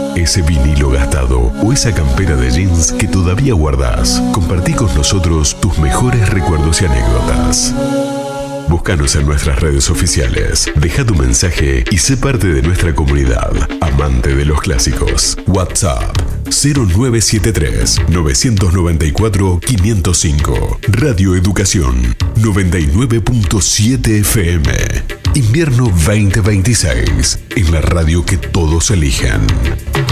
Ese vinilo gastado o esa campera de jeans que todavía guardás. Compartí con nosotros tus mejores recuerdos y anécdotas. Búscanos en nuestras redes oficiales. Deja tu mensaje y sé parte de nuestra comunidad, amante de los clásicos. WhatsApp 0973 994 505. Radio Educación 99.7 FM. Invierno 2026. En la radio que todos eligen.